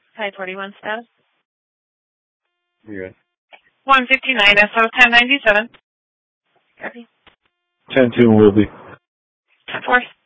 Side 41 status. You're good. 159 SO 1097. Copy. 10-2 will be. 10-4.